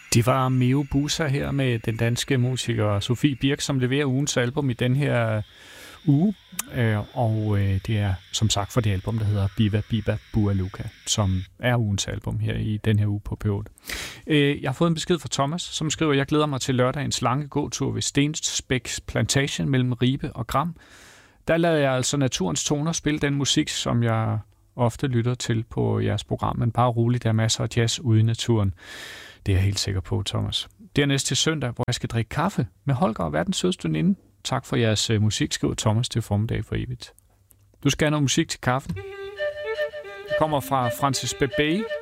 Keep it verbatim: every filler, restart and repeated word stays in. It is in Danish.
Det var Meo Busa her med den danske musiker Sofie Birk, som leverer ugens album i den her uge. Og det er som sagt for det album, der hedder Biba Biba Bua Luka, som er ugens album her i den her uge på P otte. Jeg har fået en besked fra Thomas, som skriver, jeg glæder mig til lørdagens lange gåtur ved Stenspæks Plantation mellem Ribe og Gram. Der lader jeg altså naturens toner spille den musik, som jeg ofte lytter til på jeres program, men bare roligt, der er masser af jazz ude i naturen. Det er jeg helt sikker på, Thomas. Dernæst til søndag, hvor jeg skal drikke kaffe med Holger og verdens sødeste veninde. Tak for jeres uh, musik, skriver Thomas til formiddag for evigt. Du skal have noget musik til kaffen. Det kommer fra Francis Bebey.